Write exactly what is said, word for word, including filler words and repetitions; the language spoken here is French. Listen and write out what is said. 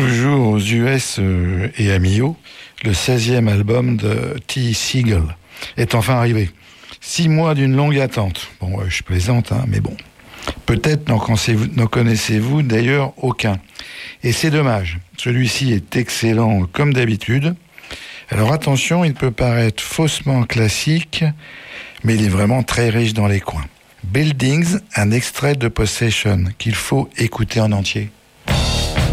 Toujours aux U S euh, et à Millau, le seizième album de T. Seagull est enfin arrivé. Six mois d'une longue attente. Bon, euh, je plaisante, hein, mais bon. Peut-être n'en connaissez-vous, n'en connaissez-vous d'ailleurs aucun. Et c'est dommage. Celui-ci est excellent comme d'habitude. Alors attention, il peut paraître faussement classique, mais il est vraiment très riche dans les coins. Buildings, un extrait de Possession qu'il faut écouter en entier.